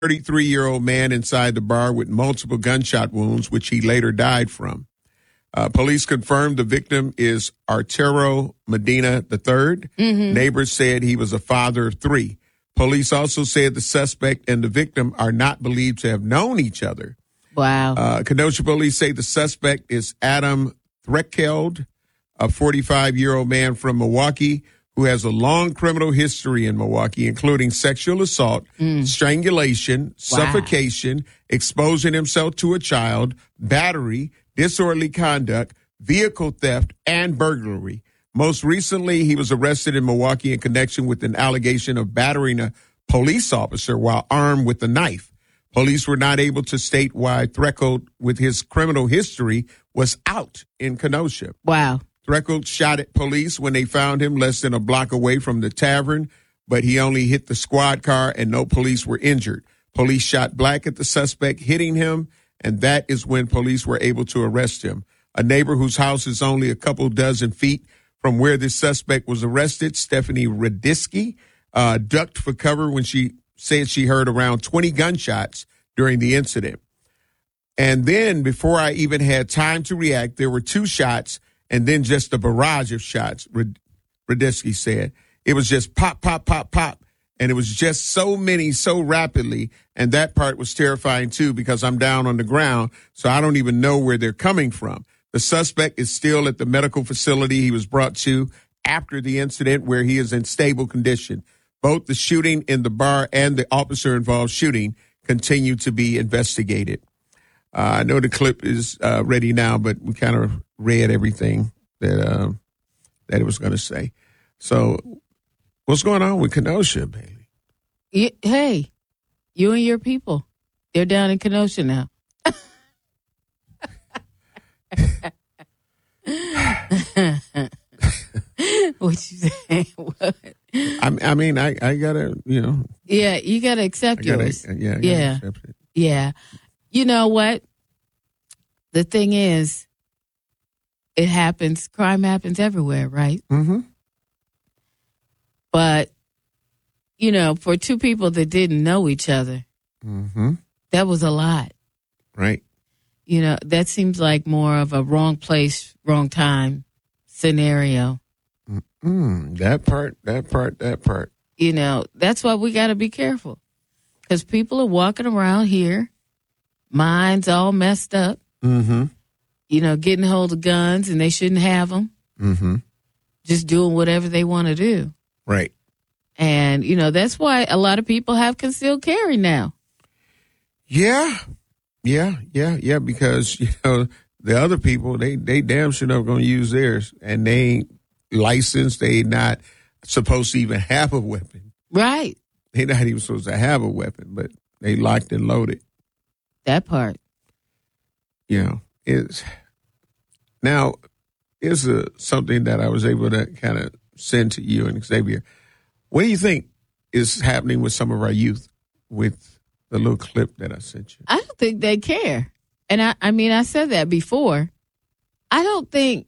33-year-old man inside the bar with multiple gunshot wounds, which he later died from. Police confirmed the victim is Arturo Medina III. Mm-hmm. Neighbors said he was a father of three. Police also said the suspect and the victim are not believed to have known each other. Wow. Kenosha police say the suspect is Adam Threckeld, a 45-year-old man from Milwaukee who has a long criminal history in Milwaukee, including sexual assault, strangulation, suffocation, exposing himself to a child, battery, disorderly conduct, vehicle theft, and burglary. Most recently, he was arrested in Milwaukee in connection with an allegation of battering a police officer while armed with a knife. Police were not able to state why Threckeld, with his criminal history, was out in Kenosha. Wow. Threckeld shot at police when they found him less than a block away from the tavern, but he only hit the squad car and no police were injured. Police shot black at the suspect, hitting him, and that is when police were able to arrest him. A neighbor whose house is only a couple dozen feet from where the suspect was arrested, Stephanie Radisky, ducked for cover when she said she heard around 20 gunshots during the incident. And then, before I even had time to react, there were two shots and then just a barrage of shots, Radisky said. It was just pop, pop, pop, pop. And it was just so many, so rapidly. And that part was terrifying, too, because I'm down on the ground, so I don't even know where they're coming from. The suspect is still at the medical facility he was brought to after the incident, where he is in stable condition. Both the shooting in the bar and the officer-involved shooting continue to be investigated. I know the clip is ready now, but we kind of read everything that it was going to say. So what's going on with Kenosha, Bailey? Hey, you and your people, they're down in Kenosha now. What you saying? What? I mean, I gotta, Yeah, you gotta accept yours. Yeah. Accept it. Yeah. You know what? The thing is, it happens. Crime happens everywhere, right? Mm-hmm. But, for two people that didn't know each other, that was a lot. Right. That seems like more of a wrong place, wrong time scenario. That part. That's why we got to be careful. Because people are walking around here, minds all messed up. Mm-hmm. Getting hold of guns and they shouldn't have them. Mm-hmm. Just doing whatever they want to do. Right. And, that's why a lot of people have concealed carry now. Yeah. Because, the other people, they damn sure not going to use theirs. And they ain't licensed. They not supposed to even have a weapon. Right. They're not even supposed to have a weapon, but they locked and loaded. That part. It's something that I was able to kind of send to you and Xavier. What do you think is happening with some of our youth with the little clip that I sent you? I don't think they care. And I said that before. I don't think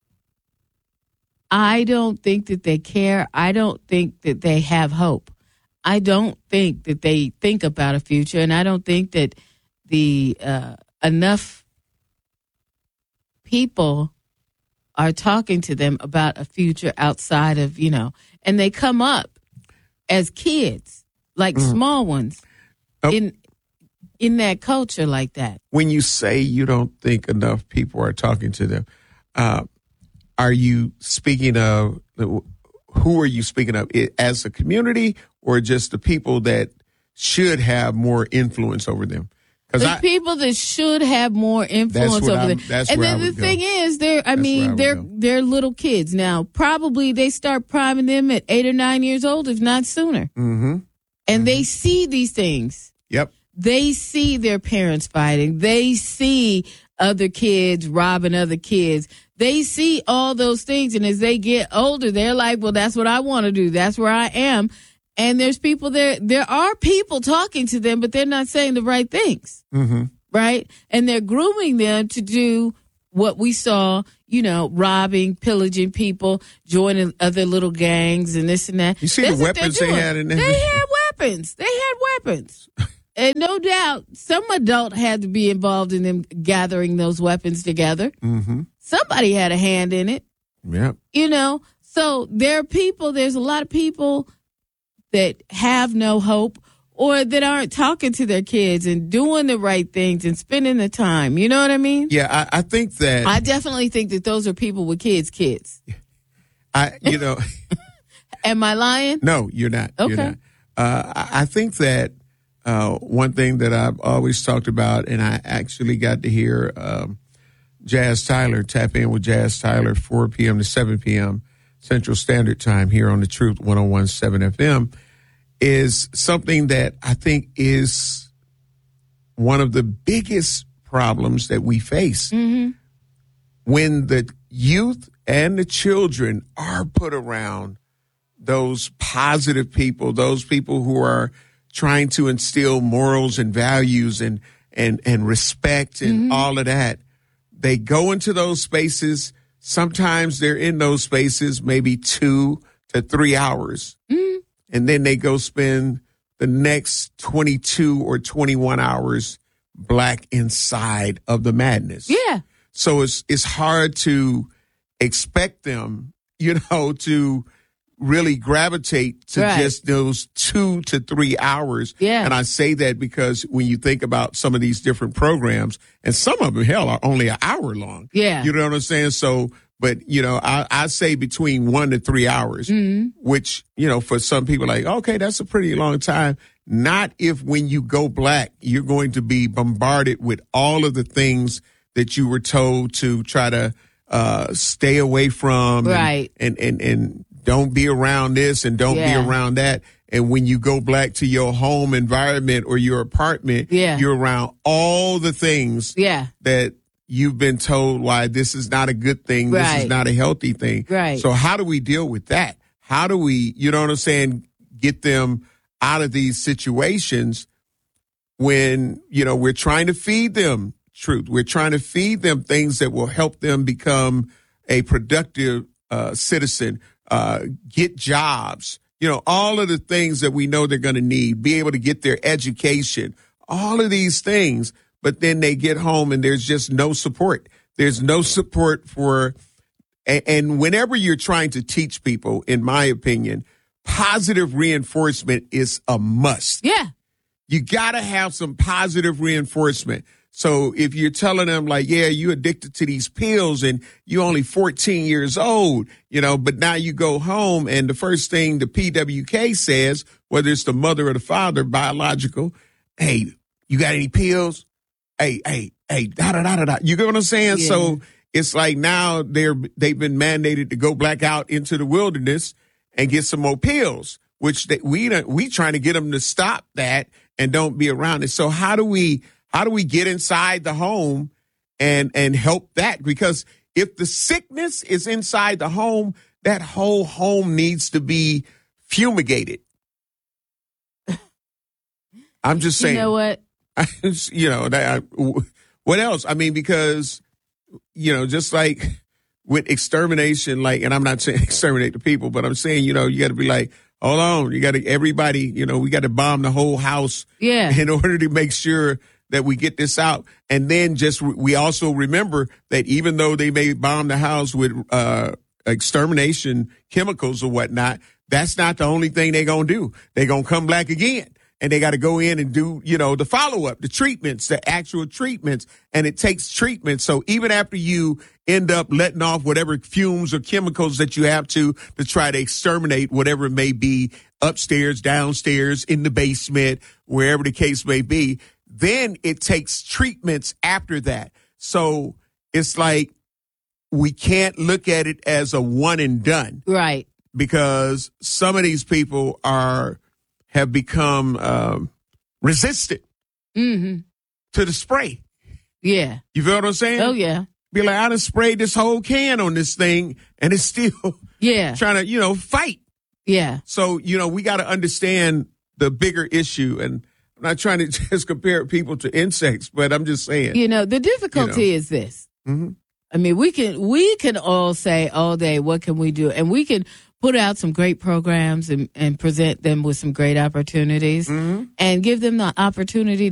that they care. I don't think that they have hope. I don't think that they think about a future. And I don't think that the enough people are talking to them about a future outside of, and they come up as kids, like small ones, in that culture like that. When you say you don't think enough people are talking to them, are you speaking of, who are you speaking of, as a community or just the people that should have more influence over them? The people that should have more influence over them. And then the thing is, they're little kids. Now, probably they start priming them at 8 or 9 years old, if not sooner. Mm-hmm. And they see these things. Yep. They see their parents fighting. They see other kids robbing other kids. They see all those things. And as they get older, they're like, well, that's what I want to do. That's where I am. And there's people there. There are people talking to them, but they're not saying the right things. Mm-hmm. Right? And they're grooming them to do what we saw, robbing, pillaging people, joining other little gangs and this and that. You see the weapons they had in there? They had weapons. And no doubt, some adult had to be involved in them gathering those weapons together. Mm-hmm. Somebody had a hand in it. Yep. So there's a lot of people that have no hope or that aren't talking to their kids and doing the right things and spending the time. You know what I mean? Yeah, I think that. I definitely think that those are people with kids. Am I lying? No, you're not. Okay. You're not. I think that one thing that I've always talked about, and I actually got to hear Jazz Tyler, tap in with Jazz Tyler, 4 p.m. to 7 p.m. Central Standard Time here on the Truth 101.7 FM, is something that I think is one of the biggest problems that we face. Mm-hmm. When the youth and the children are put around those positive people, those people who are trying to instill morals and values and respect and all of that, they go into those spaces. Sometimes they're in those spaces maybe 2 to 3 hours. And then they go spend the next 22 or 21 hours black inside of the madness. Yeah. So it's hard to expect them, to really gravitate to just those 2 to 3 hours. Yeah. And I say that because when you think about some of these different programs, and some of them, hell, are only an hour long. Yeah. You know what I'm saying? So, but, I say between 1 to 3 hours, which, for some people, like, okay, that's a pretty long time. Not if when you go black, you're going to be bombarded with all of the things that you were told to try to stay away from. Right. And don't be around this and don't be around that. And when you go black to your home environment or your apartment, you're around all the things that you've been told why this is not a good thing. Right. This is not a healthy thing. Right. So how do we deal with that? How do we, get them out of these situations when, we're trying to feed them truth. We're trying to feed them things that will help them become a productive citizen, get jobs, all of the things that we know they're going to need, be able to get their education, all of these things. But then they get home and there's just no support. There's no support and whenever you're trying to teach people, in my opinion, positive reinforcement is a must. Yeah. You got to have some positive reinforcement. So if you're telling them like, yeah, you addicted to these pills and you're only 14 years old, but now you go home and the first thing the PWK says, whether it's the mother or the father, biological, hey, you got any pills? Hey, da-da-da-da-da. You get what I'm saying? Yeah. So it's like now they've been mandated to go black out into the wilderness and get some more pills, which we trying to get them to stop that and don't be around it. So how do we get inside the home and help that? Because if the sickness is inside the home, that whole home needs to be fumigated. I'm just saying. You know what? What else? I mean, because, just like with extermination, and I'm not saying exterminate the people, but I'm saying, you got to be like, hold on, we got to bomb the whole house in order to make sure that we get this out. And then we also remember that even though they may bomb the house with extermination chemicals or whatnot, that's not the only thing they're going to do. They're going to come back again. And they got to go in and do, the follow-up, the treatments, the actual treatments. And it takes treatment. So even after you end up letting off whatever fumes or chemicals that you have to try to exterminate whatever it may be, upstairs, downstairs, in the basement, wherever the case may be, then it takes treatments after that. So it's like we can't look at it as a one and done. Right. Because some of these people have become resistant to the spray. Yeah. You feel what I'm saying? Oh, yeah. Be like, I done sprayed this whole can on this thing, and it's still trying to, fight. Yeah. So, we got to understand the bigger issue. And I'm not trying to just compare people to insects, but I'm just saying. The difficulty is this. Mm-hmm. I mean, we can all say all day, what can we do? And we can put out some great programs and present them with some great opportunities and give them the opportunity